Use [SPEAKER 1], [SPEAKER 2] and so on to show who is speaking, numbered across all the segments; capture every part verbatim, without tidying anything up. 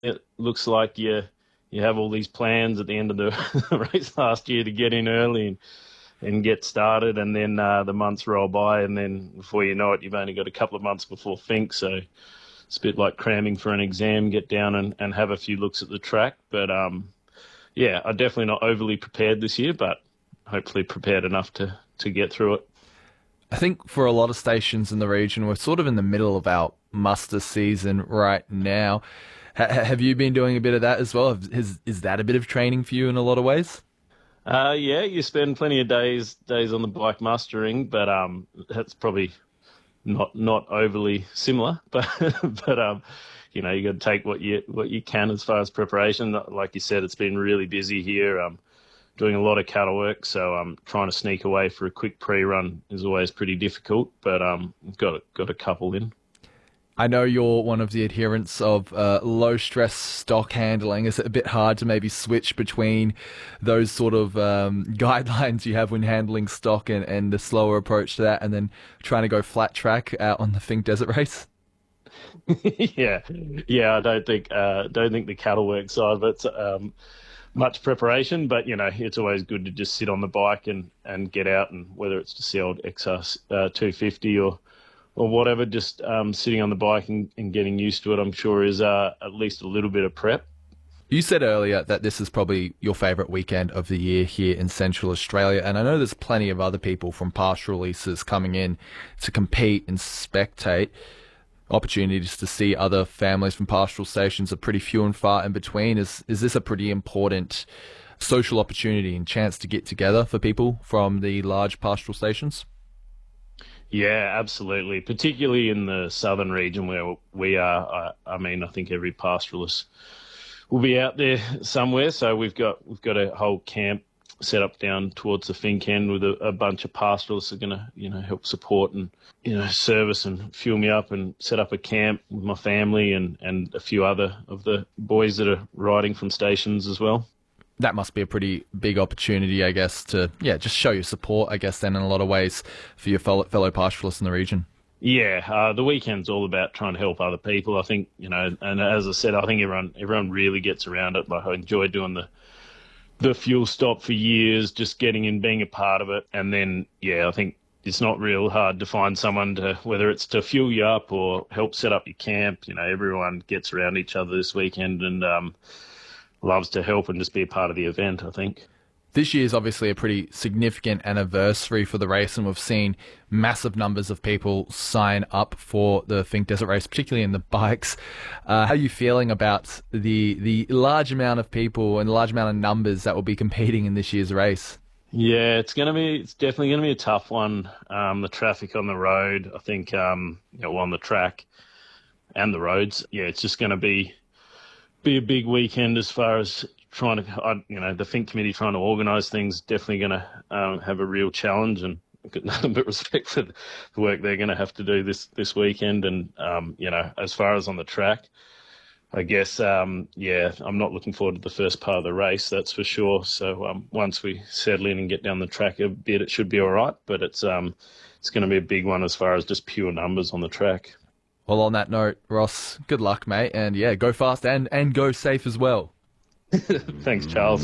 [SPEAKER 1] it looks like you you have all these plans at the end of the race last year to get in early and, and get started, and then uh, the months roll by, and then before you know it, you've only got a couple of months before Finke, so it's a bit like cramming for an exam, get down and, and have a few looks at the track. But um, yeah, I'm definitely not overly prepared this year, but hopefully prepared enough to, to get through it.
[SPEAKER 2] I think for a lot of stations in the region, we're sort of in the middle of our muster season right now. H- have you been doing a bit of that as well? Is, is that a bit of training for you in a lot of ways?
[SPEAKER 1] Uh, yeah, you spend plenty of days days on the bike mustering, but um, that's probably not not overly similar. But but um, you know, you got to take what you what you can as far as preparation. Like you said, it's been really busy here. Um, doing a lot of cattle work, so um, trying to sneak away for a quick pre-run is always pretty difficult. But um, got got a couple in.
[SPEAKER 2] I know you're one of the adherents of uh, low-stress stock handling. Is it a bit hard to maybe switch between those sort of um, guidelines you have when handling stock and, and the slower approach to that, and then trying to go flat track out on the Finke Desert Race?
[SPEAKER 1] yeah, yeah. I don't think uh, don't think the cattle work side of it's um, much preparation, but you know, it's always good to just sit on the bike and, and get out, and whether it's to see old X R uh, two fifty or or whatever, just um, sitting on the bike and, and getting used to it, I'm sure is uh, at least a little bit of prep.
[SPEAKER 2] You said earlier that this is probably your favourite weekend of the year here in Central Australia, and I know there's plenty of other people from pastoral leases coming in to compete and spectate. Opportunities to see other families from pastoral stations are pretty few and far in between. Is is this a pretty important social opportunity and chance to get together for people from the large pastoral stations?
[SPEAKER 1] Yeah, absolutely. Particularly in the southern region where we are. I, I mean, I think every pastoralist will be out there somewhere. So we've got we've got a whole camp set up down towards the Finke end with a, a bunch of pastoralists that are going to, you know, help support and, you know, service and fuel me up and set up a camp with my family and, and a few other of the boys that are riding from stations as well.
[SPEAKER 2] That must be a pretty big opportunity, I guess, to, yeah, just show your support, I guess, then in a lot of ways for your fellow, fellow pastoralists in the region.
[SPEAKER 1] Yeah, uh, the weekend's all about trying to help other people. I think, you know, and as I said, I think everyone everyone really gets around it. Like, I enjoy doing the the fuel stop for years, just getting in, being a part of it. And then, yeah, I think it's not real hard to find someone to, whether it's to fuel you up or help set up your camp. You know, everyone gets around each other this weekend and um, loves to help and just be a part of the event, I think.
[SPEAKER 2] This year is obviously a pretty significant anniversary for the race, and we've seen massive numbers of people sign up for the Finke Desert Race, particularly in the bikes. Uh, how are you feeling about the the large amount of people and the large amount of numbers that will be competing in this year's race?
[SPEAKER 1] Yeah, it's gonna be. It's definitely gonna be a tough one. Um, the traffic on the road, I think, um, you know, on the track and the roads. Yeah, it's just gonna be be a big weekend as far as trying to, you know, the Finke committee trying to organise things. Definitely going to um, have a real challenge, and I've got nothing but respect for the work they're going to have to do this this weekend. And um, you know, as far as on the track, I guess, um, yeah, I'm not looking forward to the first part of the race, that's for sure. So um, once we settle in and get down the track a bit, it should be all right. But it's um, it's going to be a big one as far as just pure numbers on the track.
[SPEAKER 2] Well, on that note, Ross, good luck, mate, and yeah, go fast and and go safe as well.
[SPEAKER 1] Thanks, Charles.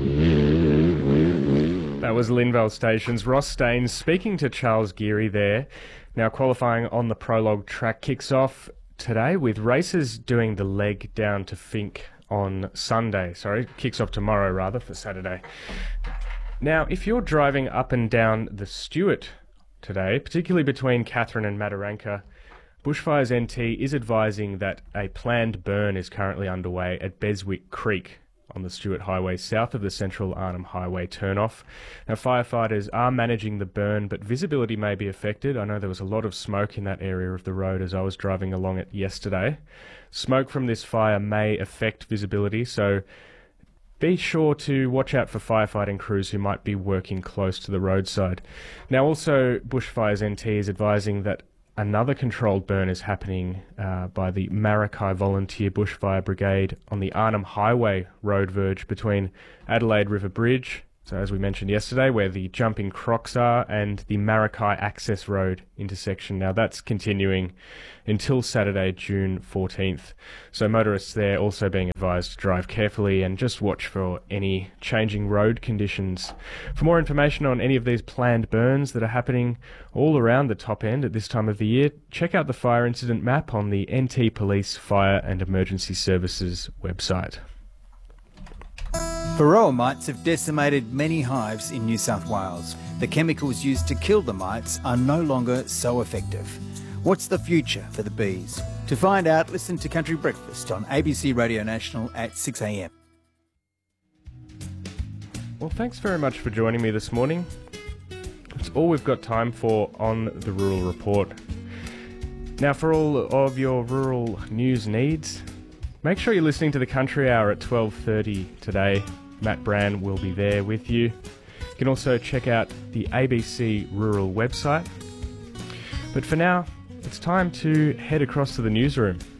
[SPEAKER 3] That was Linvale Station's Ross Staines speaking to Charles Geary there. Now, qualifying on the prologue track kicks off today with racers doing the leg down to Finke on Sunday. Sorry, kicks off tomorrow rather for Saturday. Now, if you're driving up and down the Stuart today, particularly between Katherine and Mataranka, Bushfires N T is advising that a planned burn is currently underway at Beswick Creek on the Stuart Highway south of the Central Arnhem Highway turnoff. Now, firefighters are managing the burn, but visibility may be affected. I know there was a lot of smoke in that area of the road as I was driving along it yesterday. Smoke from this fire may affect visibility, so be sure to watch out for firefighting crews who might be working close to the roadside. Now, also, Bushfires N T is advising that another controlled burn is happening uh, by the Maracay Volunteer Bushfire Brigade on the Arnhem Highway road verge between Adelaide River Bridge So as we mentioned yesterday, where the Jumping Crocs are and the Maracay Access Road intersection. Now that's continuing until Saturday, June fourteenth. So motorists there also being advised to drive carefully and just watch for any changing road conditions. For more information on any of these planned burns that are happening all around the top end at this time of the year, check out the fire incident map on the N T Police Fire and Emergency Services website.
[SPEAKER 4] Varroa mites have decimated many hives in New South Wales. The chemicals used to kill the mites are no longer so effective. What's the future for the bees? To find out, listen to Country Breakfast on A B C Radio National at six a m.
[SPEAKER 3] Well, thanks very much for joining me this morning. It's all we've got time for on the Rural Report. Now, for all of your rural news needs, make sure you're listening to the Country Hour at twelve thirty today. Matt Brand will be there with you. You can also check out the A B C Rural website. But for now, it's time to head across to the newsroom.